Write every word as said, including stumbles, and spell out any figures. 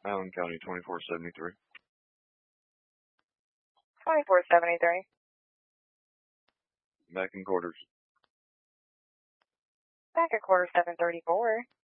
Allen County, twenty-four seventy-three. twenty-four seventy-three. Back in quarters. Back at quarter seven thirty-four.